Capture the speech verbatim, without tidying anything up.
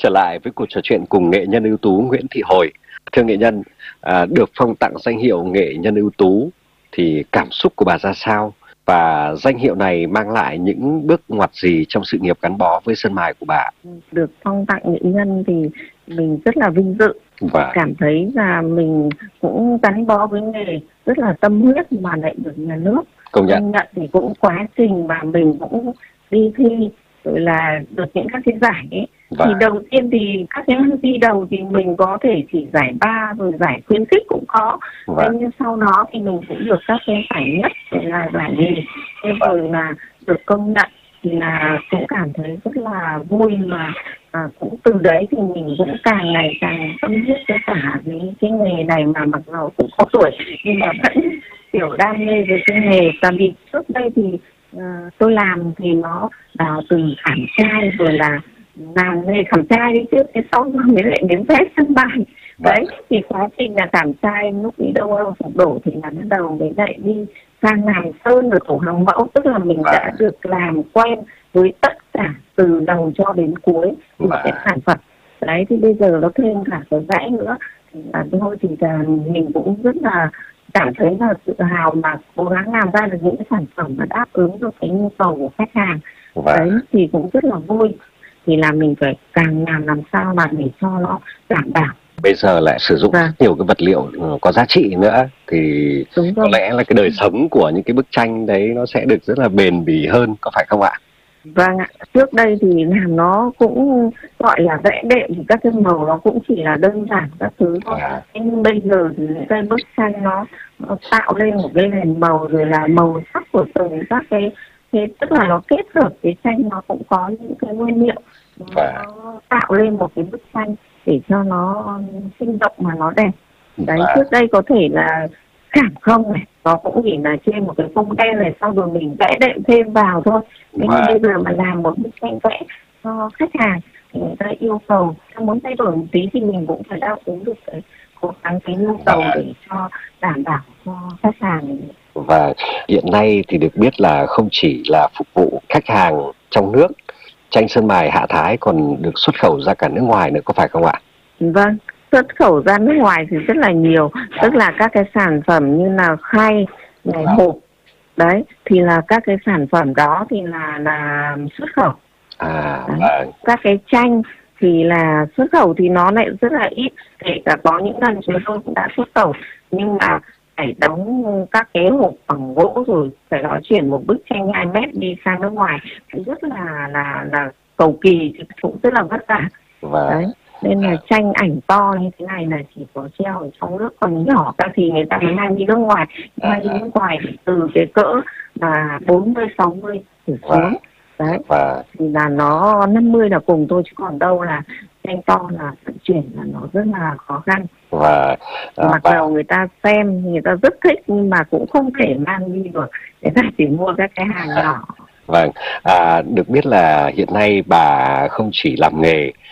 trở lại với cuộc trò chuyện cùng nghệ nhân ưu tú Nguyễn Thị Hồi. Thưa nghệ nhân, à, được phong tặng danh hiệu nghệ nhân ưu tú thì cảm xúc của bà ra sao? Và danh hiệu này mang lại những bước ngoặt gì trong sự nghiệp gắn bó với sơn mài của bà? Được phong tặng nghệ nhân thì mình rất là vinh dự và cảm thấy là mình cũng gắn bó với nghề rất là tâm huyết mà lại được nhà nước công nhận. công nhận. Thì cũng quá trình mà mình cũng đi thi rồi là được những các cái giải ấy. Và... thì đầu tiên thì các cái thi đầu thì mình có thể chỉ giải ba rồi giải khuyến khích cũng có. Và... nhưng sau đó thì mình cũng được các cái giải nhất rồi là giải nhì, rồi là được công nhận thì là cũng cảm thấy rất là vui. Mà à, cũng từ đấy thì mình cũng càng ngày càng tâm huyết với cả cái, cái nghề này, mà mặc dù cũng có tuổi nhưng mà vẫn kiểu đam mê với cái nghề. Tại vì trước đây thì uh, tôi làm thì nó là từ khảm trai rồi là làm nghề khảm trai đi trước, thế sau mới lại đến vẽ sân bài. Đấy thì quá trình là khảm trai lúc đi đâu đâu sụp đổ thì là bắt đầu mới lại đi sang làm sơn rồi tổ hàng mẫu, tức là mình đã được làm quen với tất cả từ đầu cho đến cuối của cái sản phẩm. Đấy thì bây giờ nó thêm cả cái vẽ nữa thì là thôi thì là mình cũng rất là cảm thấy là tự hào mà cố gắng làm ra được những cái sản phẩm mà đáp ứng được cái nhu cầu của khách hàng. Đấy thì cũng rất là vui. Thì là mình phải càng làm làm sao mà để cho nó đảm bảo. Bây giờ lại sử dụng rất nhiều cái vật liệu có giá trị nữa thì có lẽ là cái đời sống của những cái bức tranh đấy nó sẽ được rất là bền bỉ hơn, có phải không ạ? Vâng ạ, trước đây thì làm nó cũng gọi là vẽ đệm thì các cái màu nó cũng chỉ là đơn giản các thứ thôi. À. Nhưng bây giờ thì những cái bức tranh nó, nó tạo lên một cái nền màu rồi là màu sắc của từng các cái, cái tức là nó kết hợp cái tranh, nó cũng có những cái nguyên liệu và... nó tạo lên một cái bức tranh để cho nó sinh động mà nó đẹp. Đấy, và... trước đây có thể là cảm không này, nó cũng chỉ là trên một cái phông đen này, sau rồi mình vẽ đệm thêm vào thôi. Nhưng và... bây giờ mà làm một bức tranh vẽ cho khách hàng thì người ta yêu cầu, ta muốn thay đổi một tí thì mình cũng phải đáp ứng được cái cố gắng cái nhu cầu và... để cho đảm bảo cho khách hàng. Và hiện nay thì được biết là không chỉ là phục vụ khách hàng trong nước, tranh sơn mài Hạ Thái còn được xuất khẩu ra cả nước ngoài nữa, có phải không ạ? Vâng, xuất khẩu ra nước ngoài thì rất là nhiều, tức là các cái sản phẩm như là khay, này, hộp, đấy thì là các cái sản phẩm đó thì là là xuất khẩu. À, vâng. Các cái tranh thì là xuất khẩu thì nó lại rất là ít, kể cả có những lần chúng tôi cũng đã xuất khẩu nhưng mà phải đóng các cái hộp bằng gỗ rồi phải nói chuyển một bức tranh hai mét đi sang nước ngoài cũng rất là là là cầu kỳ, cũng rất là vất vả. Và... đấy nên là tranh ảnh to như thế này là chỉ có treo ở trong nước, còn nhỏ các thì người ta mới mang đi nước ngoài. Mang đi nước ngoài thì từ cái cỡ là bốn mươi sáu mươi trở xuống. Đấy và... thì là nó năm mươi là cùng thôi, chứ còn đâu là tranh to là vận chuyển là nó rất là khó khăn. Và à, mặc dù và... người ta xem người ta rất thích nhưng mà cũng không thể mang đi được, người ta chỉ mua các cái hàng nhỏ. Vâng, à, được biết là hiện nay bà không chỉ làm nghề